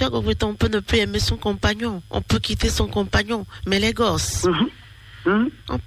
Monsieur Gogoton, on peut ne plus aimer son compagnon, on peut quitter son compagnon, mais les gosses, on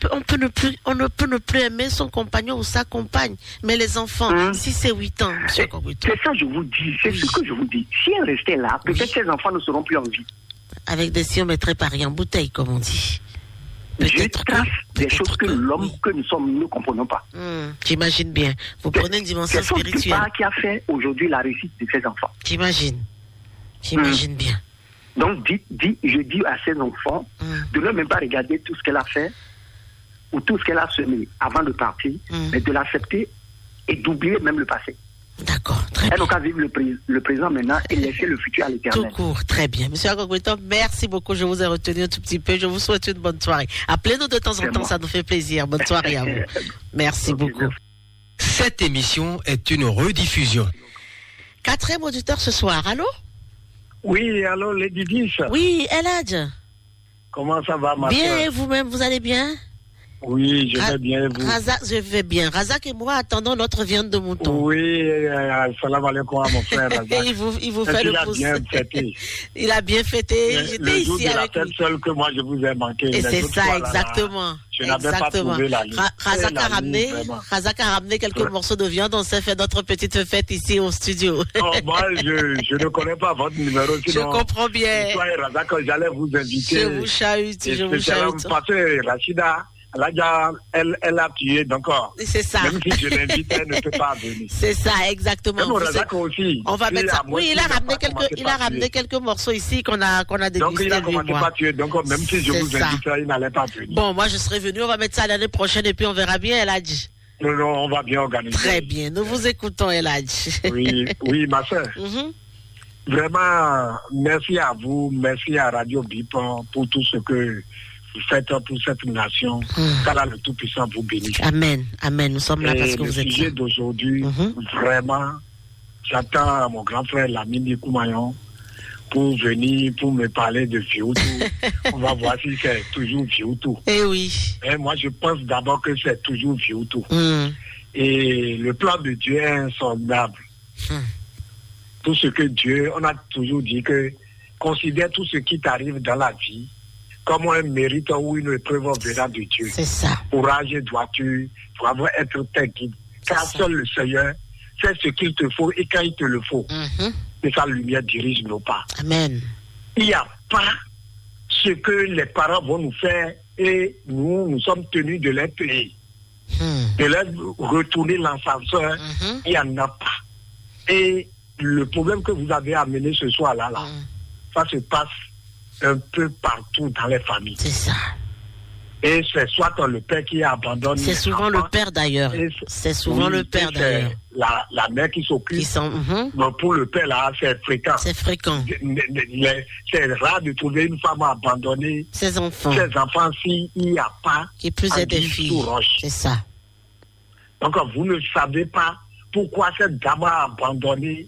ne peut ne plus aimer son compagnon ou sa compagne, mais les enfants, si c'est 8 ans, Monsieur Gogoton. C'est ça, je vous dis, c'est ce que je vous dis. Si elle restait là, peut-être ces enfants ne seront plus en vie. Avec des si on mettrait Paris en bouteille, comme on dit. Je trace des choses que l'homme que nous sommes, nous ne comprenons pas. J'imagine bien. Vous prenez une dimension spirituelle. C'est ça qui a fait aujourd'hui la réussite de ces enfants. J'imagine bien. Donc, je dis à ces enfants de ne même pas regarder tout ce qu'elle a fait ou tout ce qu'elle a semé avant de partir, mais de l'accepter et d'oublier même le passé. D'accord, très bien. Elle n'a qu'à vivre le présent maintenant et laisser le futur à l'éternel. Tout court, très bien. Monsieur Agogweton, merci beaucoup. Je vous ai retenu un tout petit peu. Je vous souhaite une bonne soirée. Appelez-nous de temps en temps, ça nous fait plaisir. Bonne soirée à vous. Merci beaucoup. Cette émission est une rediffusion. 4e auditeur ce soir. Allô? Oui, allô, Lady Dis. Oui, Eladj. Comment ça va, ma bien, soeur? Et vous-même, vous allez bien? Oui, je vais bien, vous. Razak, je vais bien. Razak et moi attendons notre viande de mouton. Oui, salam alaikum à mon frère Razak. il vous fait le pouce. Il a bien fêté. Il a bien fêté. J'étais ici avec lui. C'est seul que moi je vous ai manqué. Et c'est ça, exactement. Je n'avais pas trouvé la liste. Razak a ramené quelques morceaux de viande. On s'est fait notre petite fête ici au studio. Oh, moi, je ne connais pas votre numéro. Sinon, je comprends bien. Toi et Razak, j'allais vous inviter. Je vous chahute. Parce que Rachida, elle a tué, donc c'est ça. Même si je l'invite, elle ne peut pas venir. C'est ça, exactement. Même Razak aussi. On va mettre ça. Oui, il a ramené quelques morceaux ici qu'on a dégusté. Donc il a commencé pas tuer. Donc même si je vous invite, il n'allait pas venir. Bon, moi je serai venu. On va mettre ça l'année prochaine et puis on verra bien. Elle a dit. Non, on va bien organiser. Très bien. Nous vous écoutons, elle a dit. Oui, ma soeur. Vraiment, merci à vous, merci à Radio Bipon pour tout ce que vous faites pour cette nation. Qu'Allah le Tout-Puissant vous bénisse. Amen, amen. Nous sommes là parce que vous êtes là. Le sujet d'aujourd'hui, vraiment, j'attends mon grand frère Lamine Koumayon pour venir, pour me parler de Vioutou. On va voir si c'est toujours Vioutou. Eh oui. Et moi, je pense d'abord que c'est toujours Vioutou. Et le plan de Dieu est insondable. Tout ce que Dieu, on a toujours dit que considère tout ce qui t'arrive dans la vie comme un mérite ou une épreuve venant de Dieu. C'est ça. Courage dois-tu pour avoir être tes guides. Car seul le Seigneur sait ce qu'il te faut et quand il te le faut. Et sa lumière dirige nos pas. Amen. Il n'y a pas ce que les parents vont nous faire et nous sommes tenus de les payer. De leur retourner l'ascenseur, il n'y en a pas. Et le problème que vous avez amené ce soir-là, ça se passe un peu partout dans les familles. C'est ça. Et c'est soit le père qui abandonne. C'est souvent le père d'ailleurs. C'est souvent le père d'ailleurs. La mère qui s'occupe. Donc pour le père là, c'est fréquent. C'est fréquent. C'est rare de trouver une femme abandonnée. Ses enfants. Ses enfants, s'il n'y a pas. Qui plus est des filles. C'est ça. Donc vous ne savez pas pourquoi cette dame a abandonné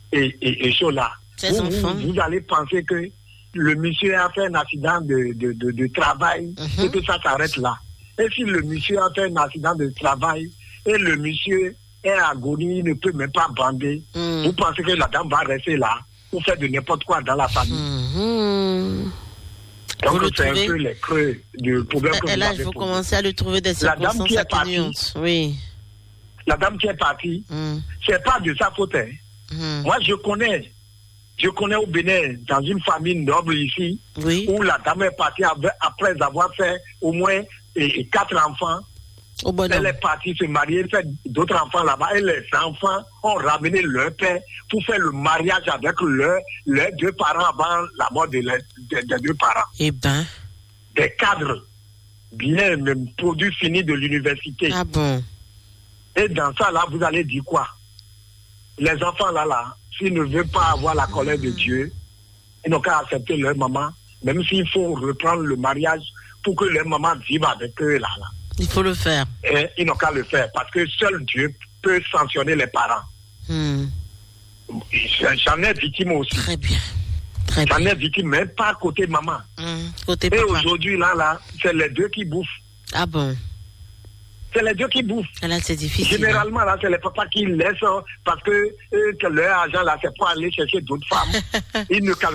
et cela. Vous allez penser que le monsieur a fait un accident de travail et que ça s'arrête là. Et si le monsieur a fait un accident de travail et le monsieur est agonie, il ne peut même pas bander, vous pensez que la dame va rester là pour faire de n'importe quoi dans la famille. Donc c'est un peu les creux du problème que vous avez. Il faut commencer à lui trouver des circonstances atténuantes. Oui. La dame qui est partie, c'est pas de sa faute. Moi, je connais au Bénin, dans une famille noble ici, où la dame est partie après avoir fait au moins 4 enfants. Elle est partie se marier, elle fait d'autres enfants là-bas, et les enfants ont ramené leur père pour faire le mariage avec leurs 2 parents avant la mort des 2 parents. Eh ben. Des cadres, bien, même produits finis de l'université. Ah bon? Et dans ça, là, vous allez dire quoi? Les enfants là, s'ils ne veulent pas avoir la colère de Dieu, ils n'ont qu'à accepter leur maman, même s'il faut reprendre le mariage pour que leur maman vive avec eux là. Il faut le faire. Et ils n'ont qu'à le faire, parce que seul Dieu peut sanctionner les parents. J'en ai victime aussi. Très bien. J'en ai victime, même pas côté maman. Côté papa. Et aujourd'hui, là, c'est les 2 qui bouffent. Ah bon? C'est les 2 qui bouffent. Là, c'est difficile. Généralement, là, c'est les papas qui laissent parce que leur argent, là, c'est pour aller chercher d'autres femmes. Ils ne calculent